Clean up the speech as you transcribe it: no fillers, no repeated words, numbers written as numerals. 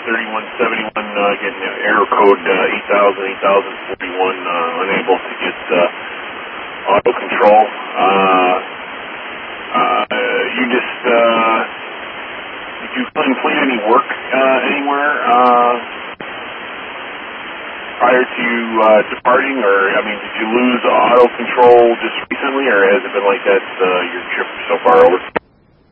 3171, getting error code 8041, unable to get auto control. You just, did you complete any work anywhere prior to departing, or, I mean, did you lose auto control just recently, or has it been like that your trip so far over?